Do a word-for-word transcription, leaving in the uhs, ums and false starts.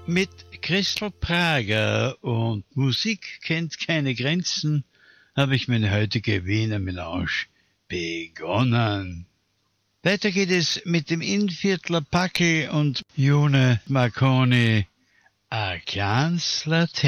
Mit Christel Prager und Musik kennt keine Grenzen habe ich meine heutige Wiener Melange begonnen. Weiter geht es mit dem Innviertler Packel und June Marconi, A Clans Latin.